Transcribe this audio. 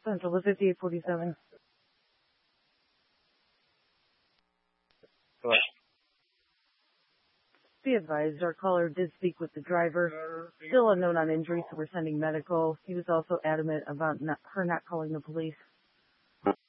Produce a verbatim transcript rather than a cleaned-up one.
Central to fifty-eight forty-seven. Hello. Be advised, our caller did speak with the driver. Still unknown on injury, so we're sending medical. He was also adamant about not, her not calling the police.